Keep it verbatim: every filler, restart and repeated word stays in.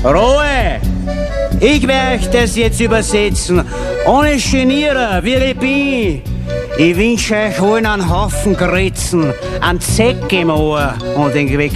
Ruhe! Ich werde euch das jetzt übersetzen. Ohne Genieren, wie ich bin. Ich wünsche euch allen einen Haufen Gritzen, einen Zeck im Ohr und den